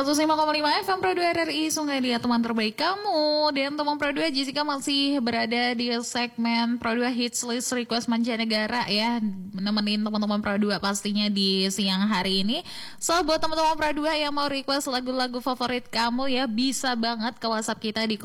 105,5 FM Pro 2 RRI Sungai Liat, teman terbaik kamu. Dan teman Pro 2, Jessica masih berada di segmen Pro 2 Hits List Request Mancanegara ya, menemenin teman-teman Pro 2 pastinya di siang hari ini. So buat teman-teman Pro 2 yang mau request lagu-lagu favorit kamu ya, bisa banget ke WhatsApp kita di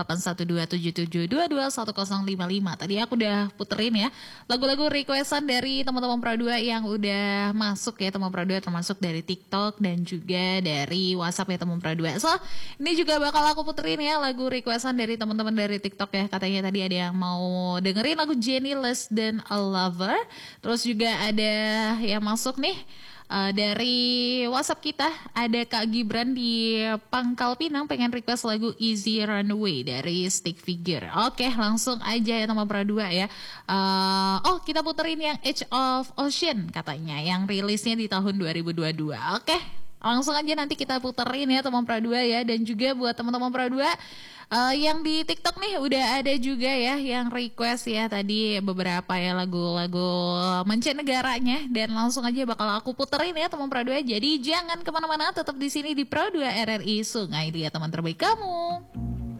081277221055. Tadi aku udah puterin ya lagu-lagu requestan dari teman-teman Pro 2 yang udah masuk ya, teman Pro 2 termasuk dari TikTok dan juga dari WhatsApp ya teman Pro 2. So ini juga bakal aku puterin ya lagu requestan dari teman-teman dari TikTok ya. Katanya tadi ada yang mau dengerin lagu Jennie Less Than a Lover. Terus juga ada yang masuk nih dari WhatsApp kita, ada Kak Gibran di Pangkal Pinang pengen request lagu Easy Runaway dari Stick Figure. Oke, langsung aja ya teman Pro 2 ya. Kita puterin yang Edge of Ocean katanya, yang rilisnya di tahun 2022. Oke, langsung aja nanti kita puterin ya teman Pro 2 ya. Dan juga buat teman-teman Pro 2 yang di TikTok nih udah ada juga ya yang request ya tadi beberapa ya lagu-lagu mancanegaranya, dan langsung aja bakal aku puterin ya teman Pro 2. Jadi jangan kemana-mana, tetap di sini di Pro 2 RRI Sungai Liat, teman terbaik kamu.